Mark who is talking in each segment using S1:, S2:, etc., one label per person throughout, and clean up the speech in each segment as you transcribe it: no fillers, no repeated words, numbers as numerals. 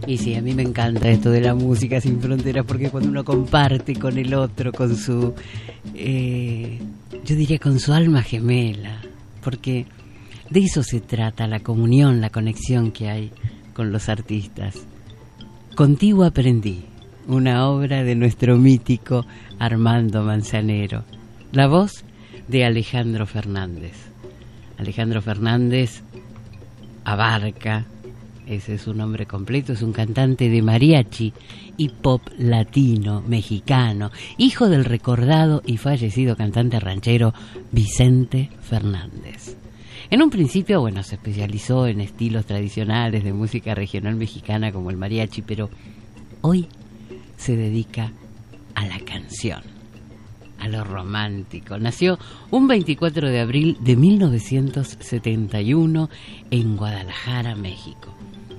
S1: Y sí, a mí me encanta esto de la música sin fronteras, porque cuando uno comparte con el otro, con su, yo diría con su alma gemela, porque de eso se trata, la comunión, la conexión que hay con los artistas. Contigo aprendí, una obra de nuestro mítico Armando Manzanero, la voz de Alejandro Fernández. Alejandro Fernández abarca, ese es su nombre completo, es un cantante de mariachi y pop latino, mexicano, hijo del recordado y fallecido cantante ranchero Vicente Fernández. En un principio, se especializó en estilos tradicionales de música regional mexicana como el mariachi, pero hoy se dedica a la canción, a lo romántico. Nació un 24 de abril de 1971 en Guadalajara, México.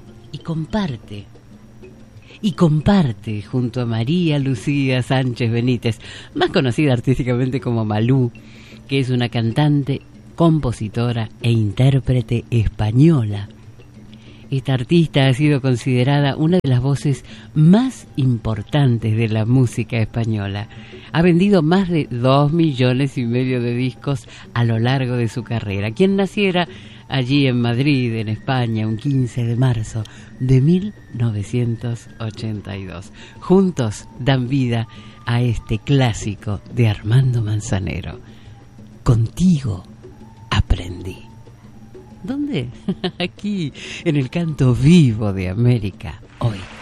S1: Y comparte junto a María Lucía Sánchez Benítez, más conocida artísticamente como Malú, que es una cantante, compositora e intérprete española. Esta artista ha sido considerada una de las voces más importantes de la música española. Ha vendido más de 2,5 millones de discos a lo largo de su carrera. Quien naciera allí en Madrid, en España, un 15 de marzo de 1982. Juntos dan vida a este clásico de Armando Manzanero. Contigo aprendí. ¿Dónde? Aquí, en el canto vivo de América, hoy.